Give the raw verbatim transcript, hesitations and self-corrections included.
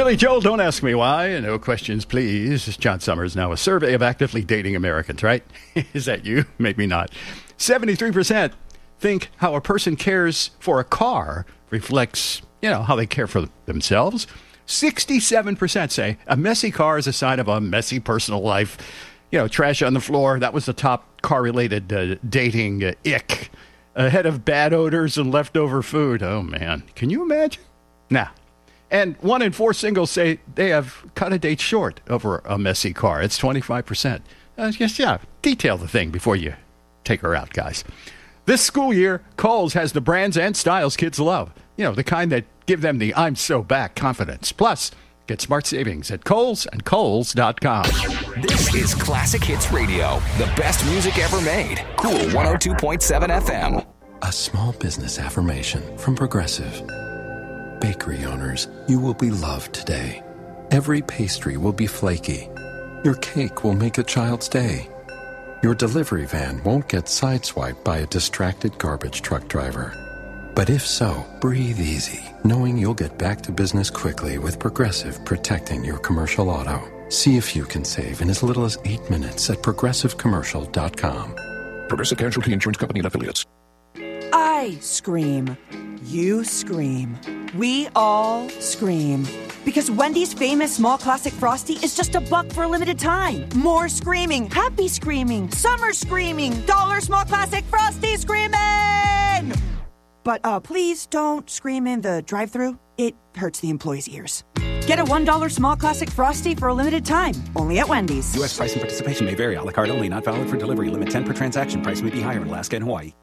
Billy Joel, don't ask me why. No questions, please. John Summers. Now, a survey of actively dating Americans, right? Is that you? Maybe not. seventy-three percent think how a person cares for a car reflects, you know, how they care for themselves. sixty-seven percent say a messy car is a sign of a messy personal life. You know, trash on the floor. That was the top car-related uh, dating uh, ick. Ahead of bad odors and leftover food. Oh, man. Can you imagine? Nah. And one in four singles say they have cut a date short over a messy car. It's twenty-five percent. Uh, just, yeah, detail the thing before you take her out, guys. This school year, Kohl's has the brands and styles kids love. You know, the kind that give them the I'm so back confidence. Plus, get smart savings at Kohl's and Kohl's dot com. This is Classic Hits Radio, the best music ever made. Cool one oh two point seven F M. A small business affirmation from Progressive. Bakery owners, you will be loved today. Every pastry will be flaky. Your cake will make a child's day. Your delivery van won't get sideswiped by a distracted garbage truck driver. But if so, breathe easy, knowing you'll get back to business quickly with Progressive protecting your commercial auto. See if you can save in as little as eight minutes at progressive commercial dot com. Progressive Casualty Insurance Company and Affiliates. I scream. You scream. We all scream. Because Wendy's famous small classic Frosty is just a buck for a limited time. More screaming, happy screaming, summer screaming, dollar small classic Frosty screaming! But uh, please don't scream in the drive-thru. It hurts the employees' ears. Get a one dollar small classic Frosty for a limited time. Only at Wendy's. U S price and participation may vary. A la carte only. Not valid for delivery. Limit ten per transaction. Price may be higher in Alaska and Hawaii.